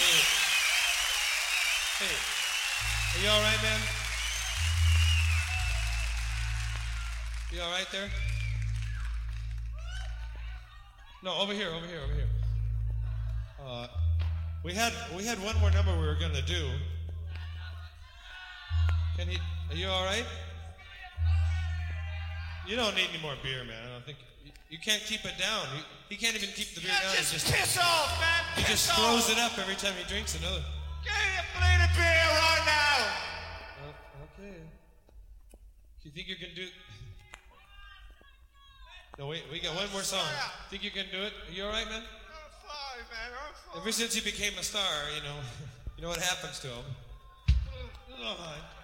Hey, are you all right, man? You all right there? No, over here. We had one more number we were gonna do. Are you all right? You don't need any more beer, man. I don't think you can't keep it down. He can't even keep the beer down. Just piss off, man. He just throws it up every time he drinks another. Give me a plate of beer right now. Okay. You think you can do? No, wait. We got one more song. Think you can do it? Are you all right, man? I'm fine, man. I'm fine. Ever since he became a star, you know what happens to him. All right.